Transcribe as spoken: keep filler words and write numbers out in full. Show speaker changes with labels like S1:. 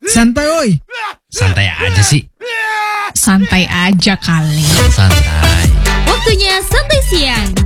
S1: Santai oi.
S2: Santai aja sih.
S3: Santai aja kali.
S2: Santai.
S4: Waktunya santai siang